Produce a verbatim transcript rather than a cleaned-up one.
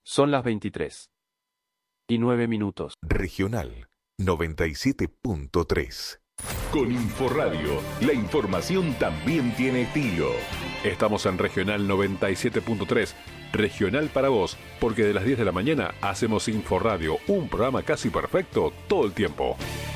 Son las veintitrés y nueve minutos. Regional noventa y siete punto tres. Con Inforradio, la información también tiene estilo. Estamos en Regional noventa y siete punto tres, Regional para vos, porque de las diez de la mañana hacemos Inforradio, un programa casi perfecto todo el tiempo.